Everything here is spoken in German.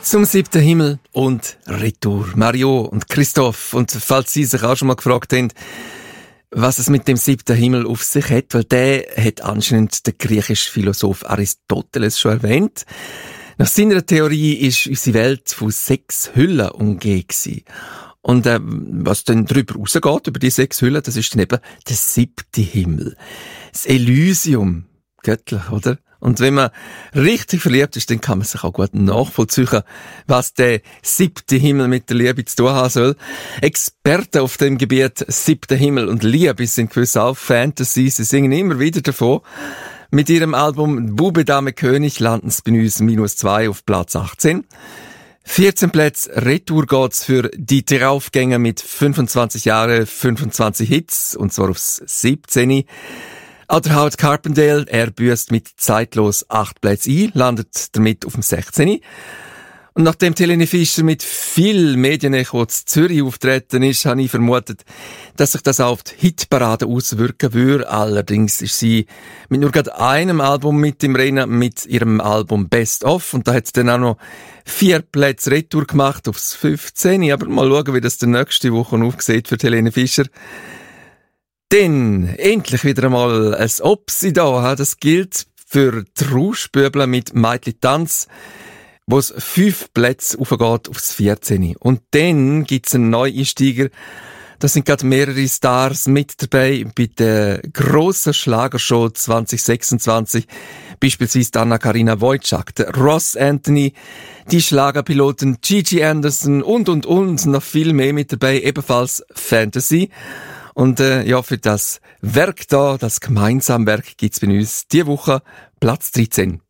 Zum 7. Himmel und Retour. Mario und Christoph. Und falls Sie sich auch schon mal gefragt haben, was es mit dem 7. Himmel auf sich hat, weil der hat anscheinend der griechische Philosoph Aristoteles schon erwähnt. Nach seiner Theorie ist unsere Welt von 6 Hüllen umgeben. Und was dann darüber rausgeht, über die 6 Hüllen, das ist dann eben der 7. Himmel. Das Elysium. Göttlich, oder? Und wenn man richtig verliebt ist, dann kann man sich auch gut nachvollziehen, was der 7. Himmel mit der Liebe zu tun haben soll. Experten auf dem Gebiet 7. Himmel und Liebe sind gewiss auch Fantasy. Sie singen immer wieder davon. Mit ihrem Album Bube, Dame, König landen sie bei uns -2 auf Platz 18. 14 Plätze Retour geht's für die Draufgänger mit 25 Jahren, 25 Hits, und zwar aufs 17. Auch der Howard Carpendale, er büßt mit zeitlos 8 Plätze ein, landet damit auf dem 16. Und nachdem Helene Fischer mit viel Medienecho zu Zürich auftreten ist, habe ich vermutet, dass sich das auch auf die Hitparade auswirken würde. Allerdings ist sie mit nur gerade einem Album mit im Rennen, mit ihrem Album Best Of. Und da hat sie dann auch noch 4 Plätze Retour gemacht aufs 15. Aber mal schauen, wie das der nächste Woche aufsieht für Helene Fischer. Dann endlich wieder einmal ein Opsi da. Das gilt für die Rauschbübel mit Meitli Tanz, wo es 5 Plätze aufgeht aufs 14. Und dann gibt's einen Neueinsteiger. Da sind gerade mehrere Stars mit dabei bei der grossen Schlagershow 2026. Beispielsweise Anna-Karina Wojcik, der Ross Anthony, die Schlagerpiloten Gigi Anderson und noch viel mehr mit dabei, ebenfalls Fantasy. Und ja, für das Werk da, das gemeinsame Werk, gibt's bei uns diese Woche Platz 13.